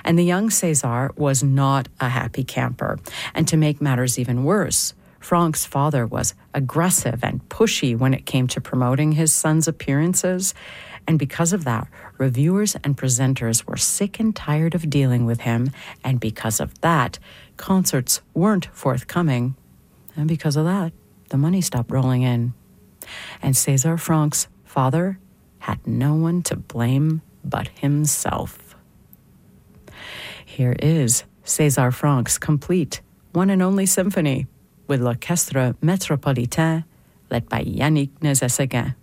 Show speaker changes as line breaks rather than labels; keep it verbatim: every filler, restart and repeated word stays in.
And the young César was not a happy camper. And to make matters even worse, Franck's father was aggressive and pushy when it came to promoting his son's appearances. And because of that, reviewers and presenters were sick and tired of dealing with him. And because of that, concerts weren't forthcoming. And because of that, the money stopped rolling in. And César Franck's father had no one to blame but himself. Here is César Franck's complete one and only symphony with l'Orchestre Métropolitain led by Yannick Nézet-Séguin.